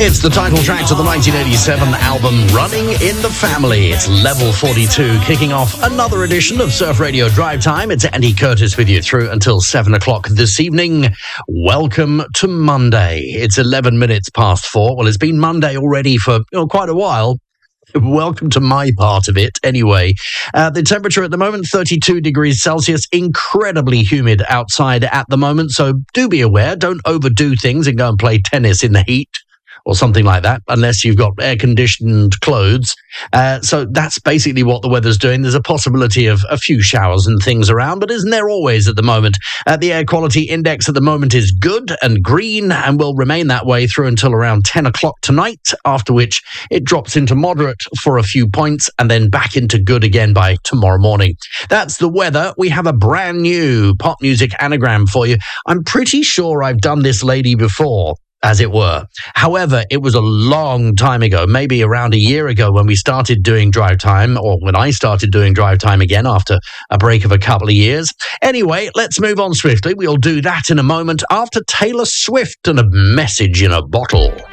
It's the title track to the 1987 album Running in the Family. It's Level 42, kicking off another edition of Surf Radio Drive Time. It's Andy Curtis with you through until 7 o'clock this evening. Welcome to Monday. It's 11 minutes past 4. Well, it's been Monday already for quite a while. Welcome to my part of it, anyway. The temperature at the moment, 32 degrees Celsius, incredibly humid outside at the moment, so do be aware, don't overdo things and go and play tennis in the heat or something like that, unless you've got air-conditioned clothes. So that's basically what the weather's doing. There's a possibility of a few showers and things around, but isn't there always at the moment? The air quality index at the moment is good and green and will remain that way through until around 10 o'clock tonight, after which it drops into moderate for a few points and then back into good again by tomorrow morning. That's the weather. We have a brand new pop music anagram for you. I'm pretty sure I've done this lady before, as it were. However, it was a long time ago, maybe around a year ago when we started doing Drive Time, or when I started doing Drive Time again after a break of a couple of years. Anyway, let's move on swiftly. We'll do that in a moment after Taylor Swift and A Message in a Bottle.